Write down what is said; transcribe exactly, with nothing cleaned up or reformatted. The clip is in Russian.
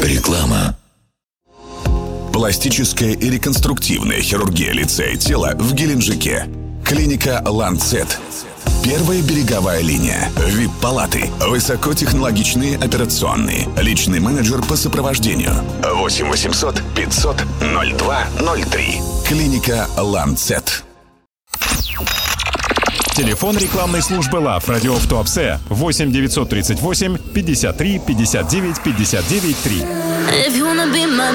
Реклама. Пластическая и реконструктивная хирургия лица и тела в Геленджике. Клиника «Ланцет». Первая береговая линия. ви ай пи-палаты. Высокотехнологичные операционные. Личный менеджер по сопровождению. восемь восемьсот пятьсот ноль два ноль три. Клиника «Ланцет». Телефон рекламной службы ЛАВ «Радио в Туапсе» восемь девятьсот тридцать восемь пятьдесят три пятьдесят девять пятьдесят девять три.